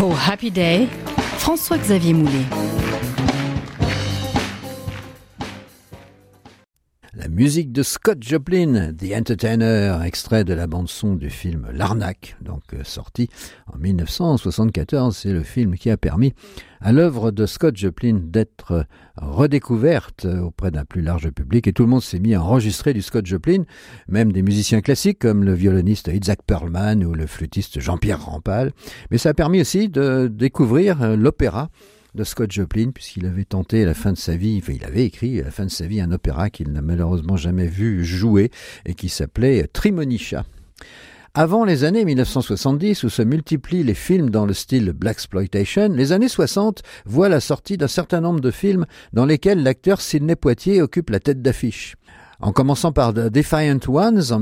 Oh Happy Day, François-Xavier Moulet. La musique de Scott Joplin, The Entertainer, extrait de la bande-son du film L'Arnaque, donc sorti en 1974. C'est le film qui a permis à l'œuvre de Scott Joplin d'être redécouverte auprès d'un plus large public, et tout le monde s'est mis à enregistrer du Scott Joplin, même des musiciens classiques comme le violoniste Itzhak Perlman ou le flûtiste Jean-Pierre Rampal. Mais ça a permis aussi de découvrir l'opéra de Scott Joplin, puisqu'il avait tenté à la fin de sa vie, il avait écrit à la fin de sa vie un opéra qu'il n'a malheureusement jamais vu jouer et qui s'appelait Trimonisha. Avant les années 1970, où se multiplient les films dans le style blaxploitation, les années 60 voient la sortie d'un certain nombre de films dans lesquels l'acteur Sidney Poitier occupe la tête d'affiche. En commençant par The Defiant Ones en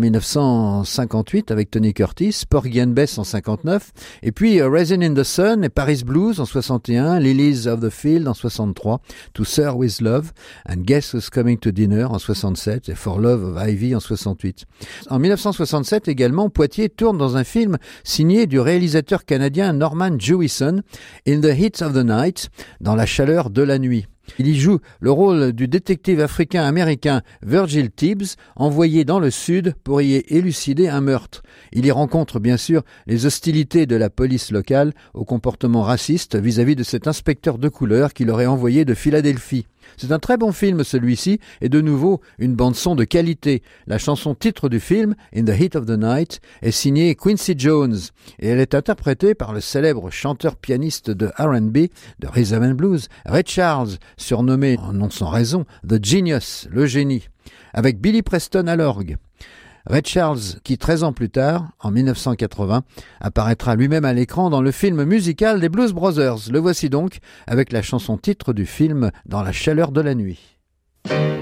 1958 avec Tony Curtis, Porgy and Bess en 59, et puis Raisin in the Sun et Paris Blues en 61, Lilies of the Field en 63, To Sir with Love, and Guess Who's Coming to Dinner en 67 et For Love of Ivy en 68. En 1967 également, Poitier tourne dans un film signé du réalisateur canadien Norman Jewison, In the Heat of the Night, dans la chaleur de la nuit. Il y joue le rôle du détective africain-américain Virgil Tibbs, envoyé dans le sud pour y élucider un meurtre. Il y rencontre bien sûr les hostilités de la police locale au comportement raciste vis-à-vis de cet inspecteur de couleur qu'il aurait envoyé de Philadelphie. C'est un très bon film celui-ci, et de nouveau une bande-son de qualité. La chanson titre du film, In the Heat of the Night, est signée Quincy Jones, et elle est interprétée par le célèbre chanteur-pianiste de R&B, de Rhythm and Blues, Ray Charles, surnommé, non sans raison, The Genius, le génie, avec Billy Preston à l'orgue. Ray Charles, qui 13 ans plus tard, en 1980, apparaîtra lui-même à l'écran dans le film musical des Blues Brothers. Le voici donc avec la chanson titre du film Dans la chaleur de la nuit.